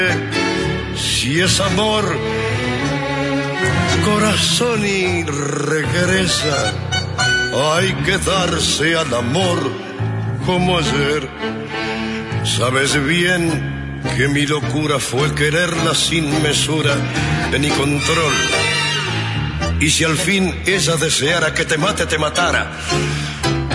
Si es amor, corazón y regresa. Hay que darse al amor como ayer. Sabes bien que mi locura fue quererla sin mesura ni control. Y si al fin ella deseara que te mate, te matara.